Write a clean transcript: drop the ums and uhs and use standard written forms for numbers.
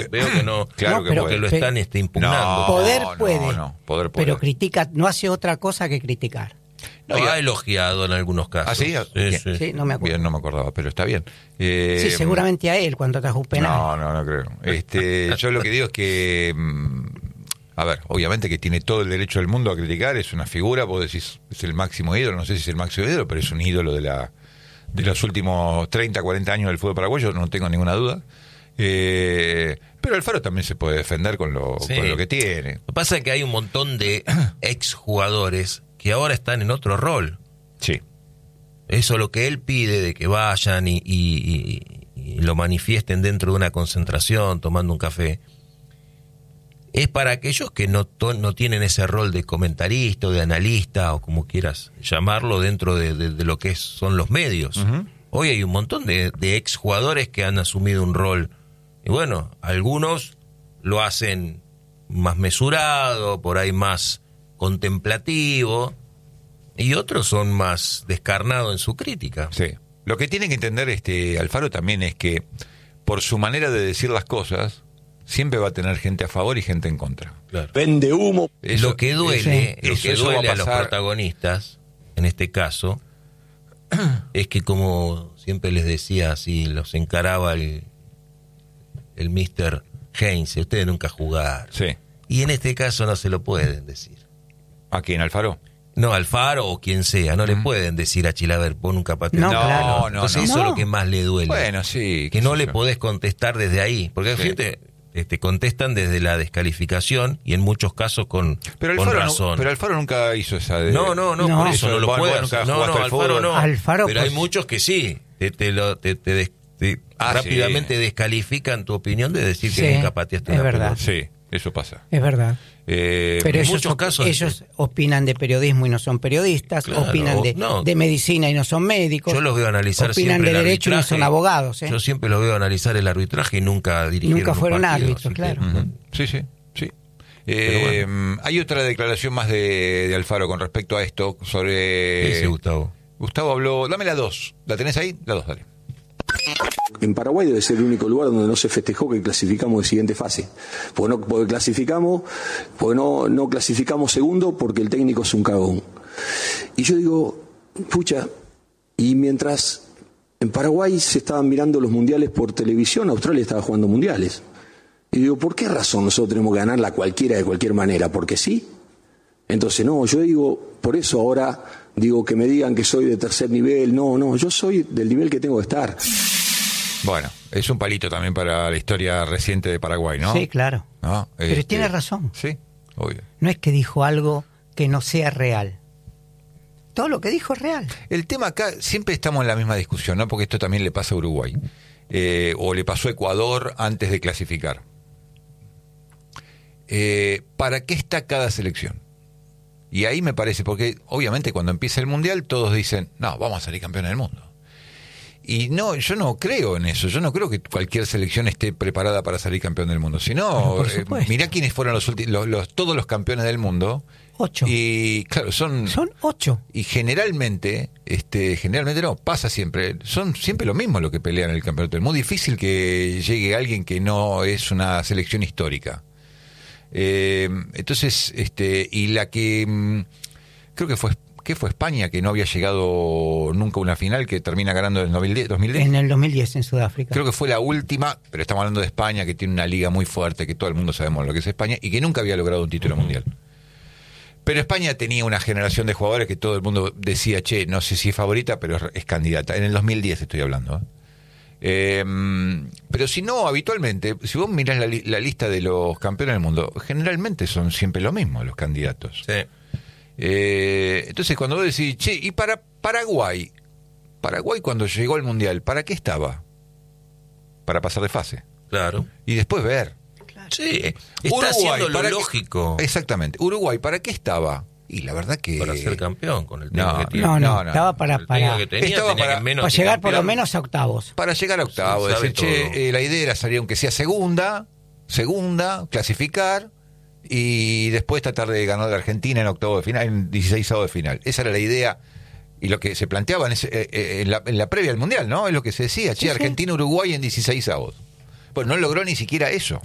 veo que no, claro que porque lo están impugnando. Poder puede, poder puede. pero critica, no hace otra cosa que criticar. No, ha elogiado en algunos casos. ¿Ah, sí? Sí, no me acuerdo. Bien, no me acordaba, pero está bien. Sí, seguramente a él cuando atajó un penal. No creo. Yo lo que digo es que, a ver, obviamente que tiene todo el derecho del mundo a criticar, es una figura, vos decís, es el máximo ídolo, no sé si es el máximo ídolo, pero es un ídolo de los últimos 30, 40 años del fútbol paraguayo, no tengo ninguna duda. Pero Alfaro también se puede defender con lo que tiene. Lo que pasa es que hay un montón de exjugadores que ahora están en otro rol. Sí. Eso lo que él pide de que vayan y lo manifiesten dentro de una concentración, tomando un café, es para aquellos que no tienen ese rol de comentarista o de analista o como quieras llamarlo dentro de lo que son los medios. Uh-huh. Hoy hay un montón de exjugadores que han asumido un rol y bueno, algunos lo hacen más mesurado, por ahí más contemplativo y otros son más descarnados en su crítica. Sí. Lo que tiene que entender Alfaro también es que por su manera de decir las cosas siempre va a tener gente a favor y gente en contra. Claro. Vende humo. Lo que duele a los protagonistas, en este caso, es que como siempre les decía, así los encaraba el Mr. Heinze, ustedes nunca jugaron. Sí. Y en este caso no se lo pueden decir. ¿A quién, Alfaro? No, Alfaro o quien sea, no le pueden decir a Chilaver, pon un capateado. No, claro. Entonces eso es lo que más le duele. Bueno, sí. Que no le podés contestar desde ahí, porque hay gente... contestan desde la descalificación y en muchos casos con razón. Pero Alfaro nunca hizo esa de... No, por eso no lo puede hacer. No, Alfaro no. Alfaro, pero hay muchos que sí. Rápidamente descalifican tu opinión de decir que nunca pateaste una pelota. Sí, eso pasa. Es verdad. Pero en muchos casos ellos opinan de periodismo y no son periodistas, claro, opinan de medicina y no son médicos. Yo los veo analizar opinan siempre de derecho y no son abogados. Yo siempre los veo analizar el arbitraje y nunca dirigieron nunca fueron un partido, árbitros, claro. Sí. Bueno. Hay otra declaración más de Alfaro con respecto a esto sobre... ¿Qué dice Gustavo? Gustavo habló... Dame la 2. ¿La tenés ahí? La 2, dale. En Paraguay debe ser el único lugar donde no se festejó que clasificamos de siguiente fase. Porque no clasificamos segundo porque el técnico es un cagón. Y yo digo, pucha, y mientras en Paraguay se estaban mirando los mundiales por televisión, Australia estaba jugando mundiales. Y digo, ¿por qué razón nosotros tenemos que ganarla cualquiera de cualquier manera? ¿Porque sí? Entonces, no, yo digo, por eso ahora digo que me digan que soy de tercer nivel. No, yo soy del nivel que tengo que estar. Bueno, es un palito también para la historia reciente de Paraguay, ¿no? Sí, claro. ¿No? Pero tiene razón. Sí, obvio. No es que dijo algo que no sea real. Todo lo que dijo es real. El tema acá, siempre estamos en la misma discusión, ¿no? Porque esto también le pasa a Uruguay. O le pasó a Ecuador antes de clasificar. ¿Para qué está cada selección? Y ahí me parece, porque obviamente cuando empieza el Mundial todos dicen, no, vamos a salir campeones del mundo. Y no, yo no creo en eso. Yo no creo que cualquier selección esté preparada para salir campeón del mundo. Sino, mirá quiénes fueron todos los campeones del mundo. 8. Y claro, son 8. Y generalmente no, pasa siempre. Son siempre lo mismo los que pelean el campeonato del mundo. Muy difícil que llegue alguien que no es una selección histórica. Entonces, y la que creo que fue España, que no había llegado nunca a una final, que termina ganando en el 2010. En el 2010 en Sudáfrica. Creo que fue la última, pero estamos hablando de España, que tiene una liga muy fuerte, que todo el mundo sabemos lo que es España, y que nunca había logrado un título mundial. Pero España tenía una generación de jugadores que todo el mundo decía, no sé si es favorita, pero es candidata. En el 2010 estoy hablando, pero si no, habitualmente, si vos mirás la lista de los campeones del mundo, generalmente son siempre lo mismo los candidatos. Sí. Entonces cuando vos decís, y para Paraguay cuando llegó al Mundial, ¿para qué estaba? Para pasar de fase. Claro. Y después ver. Claro. Sí, está Uruguay, haciendo lo lógico. Exactamente. Uruguay, ¿para qué estaba? Y la verdad que... Para ser campeón con el tema que tiene. No, estaba para llegar por lo menos a octavos. Para llegar a octavos. Decir, la idea era salir aunque sea segunda, clasificar, y después tratar de ganar de Argentina en octavo de final, en 16avos de final. Esa era la idea. Y lo que se planteaba en la previa al Mundial, ¿no? Es lo que se decía. Argentina-Uruguay en 16avos. Pues no logró ni siquiera eso.